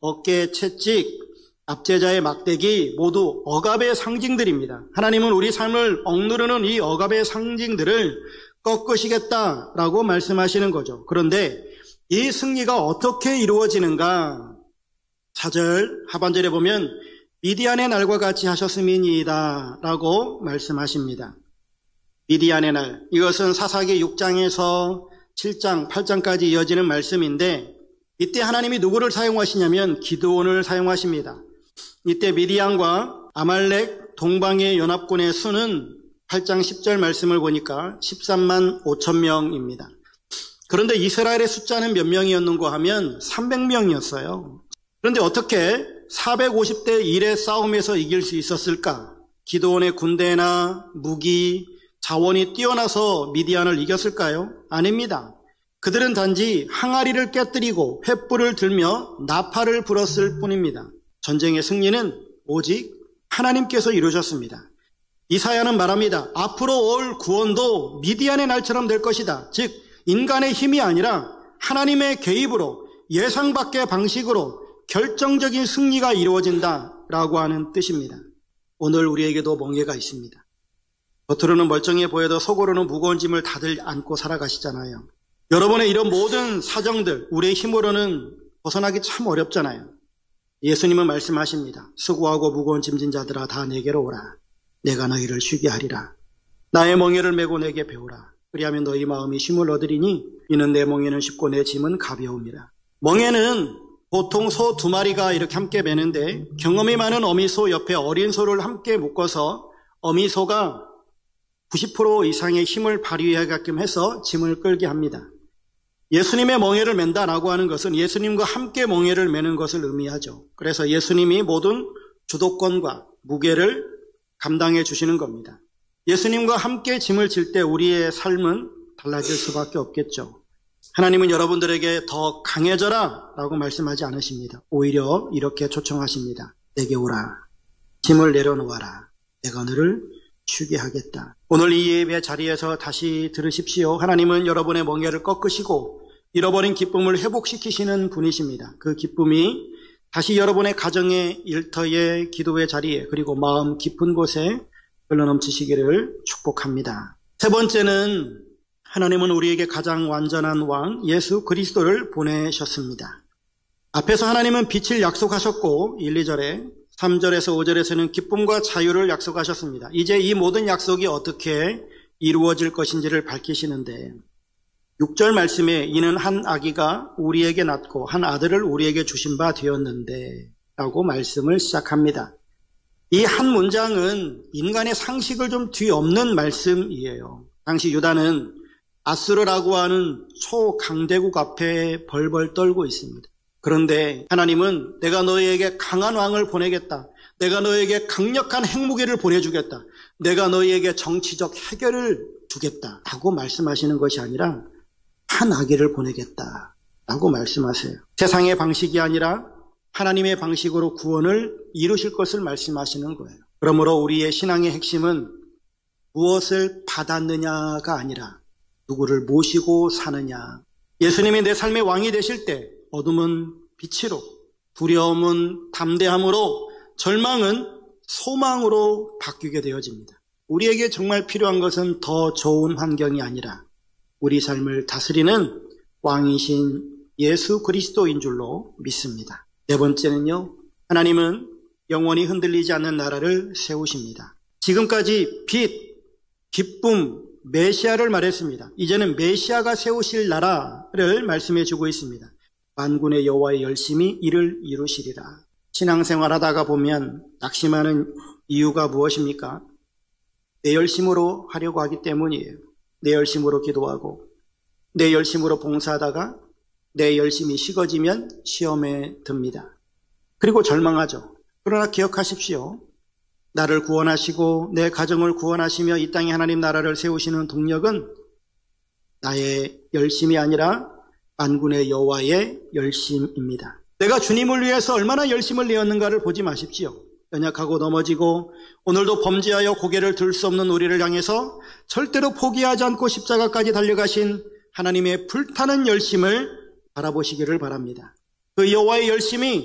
어깨 채찍, 압제자의 막대기 모두 억압의 상징들입니다. 하나님은 우리 삶을 억누르는 이 억압의 상징들을 꺾으시겠다라고 말씀하시는 거죠. 그런데 이 승리가 어떻게 이루어지는가? 4절 하반절에 보면 미디안의 날과 같이 하셨음이니이다 라고 말씀하십니다. 미디안의 날, 이것은 사사기 6장에서 7장, 8장까지 이어지는 말씀인데 이때 하나님이 누구를 사용하시냐면 기드온을 사용하십니다. 이때 미디안과 아말렉 동방의 연합군의 수는 8장 10절 말씀을 보니까 13만 5천 명입니다. 그런데 이스라엘의 숫자는 몇 명이었는가 하면 300명이었어요. 그런데 어떻게 450대 1의 싸움에서 이길 수 있었을까? 기드온의 군대나 무기, 자원이 뛰어나서 미디안을 이겼을까요? 아닙니다. 그들은 단지 항아리를 깨뜨리고 횃불을 들며 나팔을 불었을 뿐입니다. 전쟁의 승리는 오직 하나님께서 이루셨습니다. 이사야는 말합니다. 앞으로 올 구원도 미디안의 날처럼 될 것이다. 즉 인간의 힘이 아니라 하나님의 개입으로 예상 밖의 방식으로 결정적인 승리가 이루어진다라고 하는 뜻입니다. 오늘 우리에게도 멍에가 있습니다. 겉으로는 멀쩡해 보여도 속으로는 무거운 짐을 다들 안고 살아가시잖아요. 여러분의 이런 모든 사정들 우리의 힘으로는 벗어나기 참 어렵잖아요. 예수님은 말씀하십니다. 수고하고 무거운 짐진 자들아 다 내게로 오라. 내가 너희를 쉬게 하리라. 나의 멍에를 메고 내게 배우라. 그리하면 너희 마음이 쉼을 얻으리니 이는 내 멍에는 쉽고 내 짐은 가벼움이라. 멍에는 보통 소 2마리가 이렇게 함께 매는데 경험이 많은 어미소 옆에 어린 소를 함께 묶어서 어미소가 90% 이상의 힘을 발휘하게끔 해서 짐을 끌게 합니다. 예수님의 멍에를 맨다라고 하는 것은 예수님과 함께 멍에를 매는 것을 의미하죠. 그래서 예수님이 모든 주도권과 무게를 감당해 주시는 겁니다. 예수님과 함께 짐을 질 때 우리의 삶은 달라질 수밖에 없겠죠. 하나님은 여러분들에게 더 강해져라 라고 말씀하지 않으십니다. 오히려 이렇게 초청하십니다. 내게 오라. 짐을 내려놓아라. 내가 너를 쉬게 하겠다. 오늘 이 예배 자리에서 다시 들으십시오. 하나님은 여러분의 멍에를 꺾으시고 잃어버린 기쁨을 회복시키시는 분이십니다. 그 기쁨이 다시 여러분의 가정의 일터의 기도의 자리에 그리고 마음 깊은 곳에 흘러넘치시기를 축복합니다. 세 번째는 하나님은 우리에게 가장 완전한 왕 예수 그리스도를 보내셨습니다. 앞에서 하나님은 빛을 약속하셨고 1, 2절에 3절에서 5절에서는 기쁨과 자유를 약속하셨습니다. 이제 이 모든 약속이 어떻게 이루어질 것인지를 밝히시는데 6절 말씀에 이는 한 아기가 우리에게 낳고 한 아들을 우리에게 주신 바 되었는데 라고 말씀을 시작합니다. 이 한 문장은 인간의 상식을 좀 뒤엎는 말씀이에요. 당시 유다는 아수르라고 하는 초강대국 앞에 벌벌 떨고 있습니다. 그런데 하나님은 내가 너희에게 강한 왕을 보내겠다. 내가 너희에게 강력한 핵무기를 보내주겠다. 내가 너희에게 정치적 해결을 주겠다 라고 말씀하시는 것이 아니라 한 아기를 보내겠다 라고 말씀하세요. 세상의 방식이 아니라 하나님의 방식으로 구원을 이루실 것을 말씀하시는 거예요. 그러므로 우리의 신앙의 핵심은 무엇을 받았느냐가 아니라 누구를 모시고 사느냐. 예수님이 내 삶의 왕이 되실 때 어둠은 빛으로, 두려움은 담대함으로, 절망은 소망으로 바뀌게 되어집니다. 우리에게 정말 필요한 것은 더 좋은 환경이 아니라 우리 삶을 다스리는 왕이신 예수 그리스도인 줄로 믿습니다. 네 번째는요, 하나님은 영원히 흔들리지 않는 나라를 세우십니다. 지금까지 빛, 기쁨, 메시아를 말했습니다. 이제는 메시아가 세우실 나라를 말씀해 주고 있습니다. 만군의 여호와의 열심히 이를 이루시리라. 신앙생활하다가 보면 낙심하는 이유가 무엇입니까? 내 열심으로 하려고 하기 때문이에요. 내 열심으로 기도하고 내 열심으로 봉사하다가 내 열심이 식어지면 시험에 듭니다. 그리고 절망하죠. 그러나 기억하십시오. 나를 구원하시고 내 가정을 구원하시며 이 땅에 하나님 나라를 세우시는 동력은 나의 열심이 아니라 만군의 여호와의 열심입니다. 내가 주님을 위해서 얼마나 열심을 내었는가를 보지 마십시오. 연약하고 넘어지고 오늘도 범죄하여 고개를 들 수 없는 우리를 향해서 절대로 포기하지 않고 십자가까지 달려가신 하나님의 불타는 열심을 바라보시기를 바랍니다. 그 여호와의 열심이